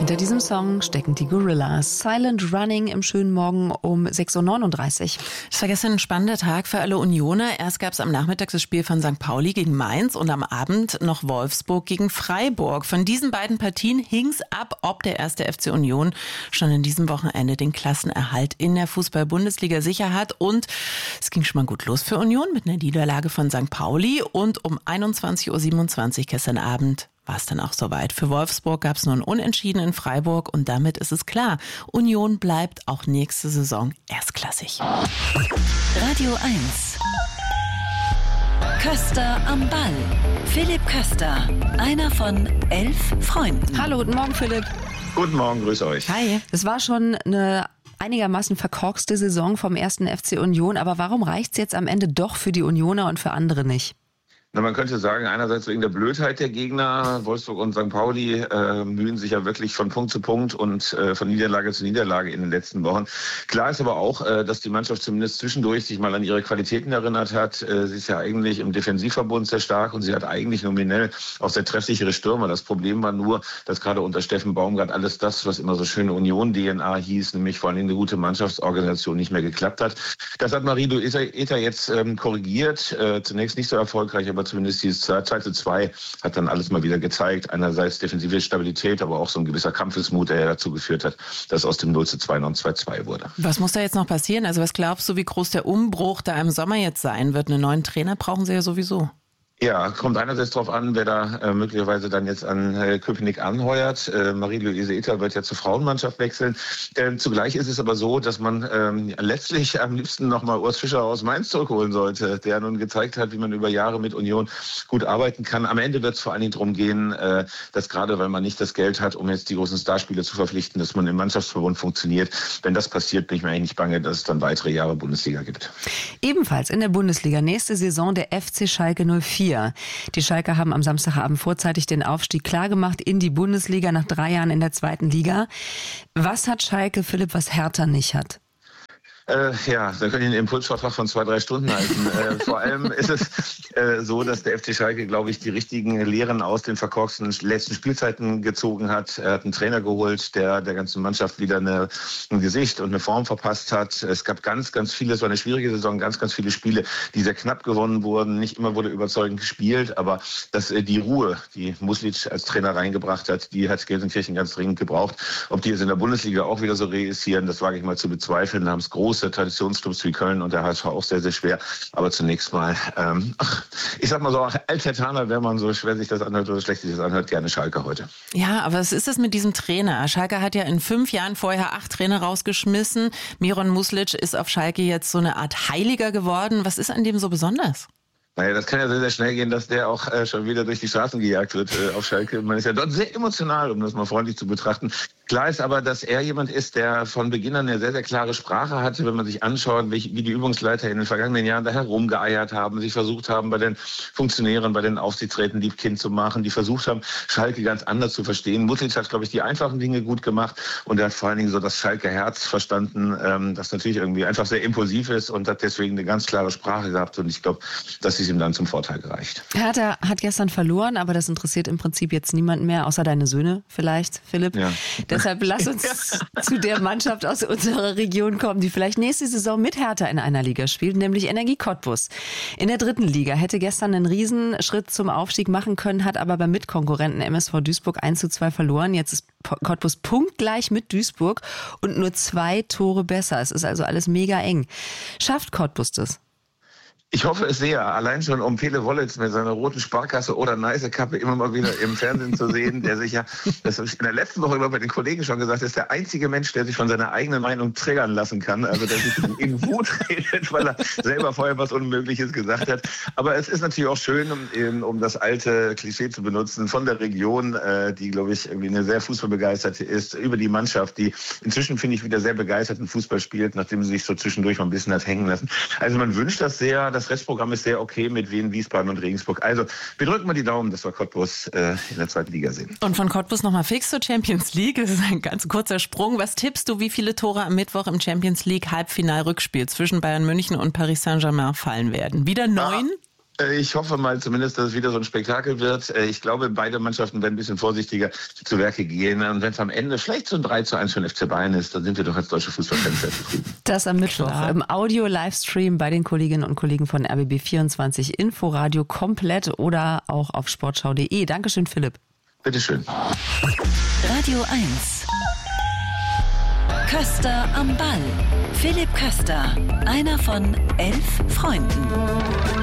Hinter diesem Song stecken die Gorillas. Silent Running im schönen Morgen um 6.39 Uhr. Es war gestern ein spannender Tag für alle Unioner. Erst gab es am Nachmittag das Spiel von St. Pauli gegen Mainz und am Abend noch Wolfsburg gegen Freiburg. Von diesen beiden Partien hing es ab, ob der erste FC Union schon in diesem Wochenende den Klassenerhalt in der Fußball-Bundesliga sicher hat. Und es ging schon mal gut los für Union mit einer Niederlage von St. Pauli. Und um 21.27 Uhr gestern Abend war es dann auch soweit. Für Wolfsburg gab es nur ein Unentschieden in Freiburg und damit ist es klar, Union bleibt auch nächste Saison erstklassig. Radio 1. Köster am Ball. Philipp Köster, einer von 11 Freunden. Hallo, guten Morgen, Philipp. Guten Morgen, grüße euch. Hi. Das war schon eine einigermaßen verkorkste Saison vom ersten FC Union, aber warum reicht's jetzt am Ende doch für die Unioner und für andere nicht? Na, man könnte sagen, einerseits wegen der Blödheit der Gegner. Wolfsburg und St. Pauli mühen sich ja wirklich von Punkt zu Punkt und von Niederlage zu Niederlage in den letzten Wochen. Klar ist aber auch, dass die Mannschaft zumindest zwischendurch sich mal an ihre Qualitäten erinnert hat. Sie ist ja eigentlich im Defensivverbund sehr stark und sie hat eigentlich nominell auch sehr treffsichere Stürmer. Das Problem war nur, dass gerade unter Steffen Baumgart alles das, was immer so schöne Union-DNA hieß, nämlich vor allem eine gute Mannschaftsorganisation, nicht mehr geklappt hat. Das hat Marie-Louise Ether jetzt korrigiert. Zunächst nicht so erfolgreich, aber zumindest dieses 2:2 hat dann alles mal wieder gezeigt. Einerseits defensive Stabilität, aber auch so ein gewisser Kampfesmut, der dazu geführt hat, dass aus dem 0:2 noch ein 2:2 wurde. Was muss da jetzt noch passieren? Also was glaubst du, wie groß der Umbruch da im Sommer jetzt sein wird? Einen neuen Trainer brauchen sie ja sowieso. Ja, kommt einerseits darauf an, wer da möglicherweise dann jetzt an Köpenick anheuert. Marie-Louise Ether wird ja zur Frauenmannschaft wechseln. Zugleich ist es aber so, dass man letztlich am liebsten nochmal Urs Fischer aus Mainz zurückholen sollte, der nun gezeigt hat, wie man über Jahre mit Union gut arbeiten kann. Am Ende wird es vor allen Dingen darum gehen, dass gerade, weil man nicht das Geld hat, um jetzt die großen Starspieler zu verpflichten, dass man im Mannschaftsverbund funktioniert. Wenn das passiert, bin ich mir eigentlich nicht bange, dass es dann weitere Jahre Bundesliga gibt. Ebenfalls in der Bundesliga nächste Saison der FC Schalke 04. Die Schalker haben am Samstagabend vorzeitig den Aufstieg klargemacht in die Bundesliga nach 3 Jahren in der 2. Liga. Was hat Schalke, Philipp, was Hertha nicht hat? Ja, da können Sie einen Impulsvortrag von 2-3 Stunden halten. Vor allem ist es so, dass der FC Schalke, glaube ich, die richtigen Lehren aus den verkorksten letzten Spielzeiten gezogen hat. Er hat einen Trainer geholt, der ganzen Mannschaft wieder ein Gesicht und eine Form verpasst hat. Es gab ganz, ganz viele, es war eine schwierige Saison, ganz, ganz viele Spiele, die sehr knapp gewonnen wurden. Nicht immer wurde überzeugend gespielt, aber die Ruhe, die Muslic als Trainer reingebracht hat, die hat Gelsenkirchen ganz dringend gebraucht. Ob die jetzt in der Bundesliga auch wieder so reüssieren, das wage ich mal zu bezweifeln. Da haben es große Traditionsclubs wie Köln und der HSV auch sehr, sehr schwer. Aber zunächst mal, ich sag mal so, Althertaner, wenn man so schwer sich das anhört oder schlecht sich das anhört, gerne Schalke heute. Ja, aber was ist das mit diesem Trainer? Schalke hat ja in 5 Jahren vorher 8 Trainer rausgeschmissen. Miron Muslic ist auf Schalke jetzt so eine Art Heiliger geworden. Was ist an dem so besonders? Naja, das kann ja sehr, sehr schnell gehen, dass der auch schon wieder durch die Straßen gejagt wird auf Schalke. Man ist ja dort sehr emotional, um das mal freundlich zu betrachten. Klar ist aber, dass er jemand ist, der von Beginn an eine sehr, sehr klare Sprache hatte, wenn man sich anschaut, wie die Übungsleiter in den vergangenen Jahren da herumgeeiert haben, sich versucht haben, bei den Funktionären, bei den Aufsichtsräten Liebkind zu machen, die versucht haben, Schalke ganz anders zu verstehen. Muslic hat, glaube ich, die einfachen Dinge gut gemacht und er hat vor allen Dingen so das Schalke-Herz verstanden, das natürlich irgendwie einfach sehr impulsiv ist und hat deswegen eine ganz klare Sprache gehabt und ich glaube, dass ist ihm dann zum Vorteil gereicht. Hertha hat gestern verloren, aber das interessiert im Prinzip jetzt niemanden mehr, außer deine Söhne vielleicht, Philipp. Ja. Deshalb lass uns zu der Mannschaft aus unserer Region kommen, die vielleicht nächste Saison mit Hertha in einer Liga spielt, nämlich Energie Cottbus. In der 3. Liga hätte gestern einen Riesenschritt zum Aufstieg machen können, hat aber beim Mitkonkurrenten MSV Duisburg 1:2 verloren. Jetzt ist Cottbus punktgleich mit Duisburg und nur 2 Tore besser. Es ist also alles mega eng. Schafft Cottbus das? Ich hoffe es sehr, allein schon um Pele Wollitz mit seiner roten Sparkasse oder Neiße-Kappe immer mal wieder im Fernsehen zu sehen, der sich ja, das habe ich in der letzten Woche über bei den Kollegen schon gesagt, ist der einzige Mensch, der sich von seiner eigenen Meinung triggern lassen kann, also der sich in Wut redet, weil er selber vorher was Unmögliches gesagt hat. Aber es ist natürlich auch schön, um das alte Klischee zu benutzen, von der Region, die, glaube ich, irgendwie eine sehr fußballbegeisterte ist, über die Mannschaft, die inzwischen, finde ich, wieder sehr begeisterten Fußball spielt, nachdem sie sich so zwischendurch mal ein bisschen hat hängen lassen. Also man wünscht das sehr, das Restprogramm ist sehr okay mit Wien, Wiesbaden und Regensburg. Also wir drücken mal die Daumen, dass wir Cottbus in der 2. Liga sehen. Und von Cottbus nochmal fix zur Champions League. Das ist ein ganz kurzer Sprung. Was tippst du, wie viele Tore am Mittwoch im Champions League Halbfinal-Rückspiel zwischen Bayern München und Paris Saint-Germain fallen werden? Wieder 9? Ich hoffe mal zumindest, dass es wieder so ein Spektakel wird. Ich glaube, beide Mannschaften werden ein bisschen vorsichtiger zu Werke gehen. Und wenn es am Ende vielleicht so ein 3:1 für den FC Bayern ist, dann sind wir doch als deutsche Fußballfans sehr zufrieden. Das am Mittwoch im Audio-Livestream bei den Kolleginnen und Kollegen von RBB24 Inforadio komplett oder auch auf sportschau.de. Dankeschön, Philipp. Bitteschön. Radio 1. Köster am Ball. Philipp Köster, einer von 11 Freunden.